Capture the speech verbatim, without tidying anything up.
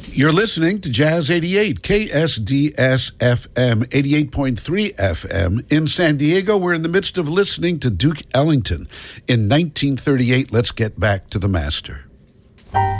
You're listening to Jazz eighty-eight, K S D S F M, eighty-eight point three F M. In San Diego, we're in the midst of listening to Duke Ellington. In nineteen thirty-eight, let's get back to the master.